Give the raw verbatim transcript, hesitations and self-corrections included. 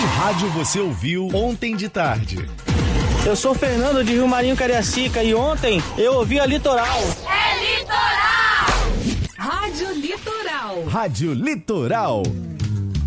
rádio você ouviu ontem de tarde? Eu sou Fernando de Rio Marinho, Cariacica, e ontem eu ouvi a Litoral. É Litoral! Rádio Litoral. Rádio Litoral.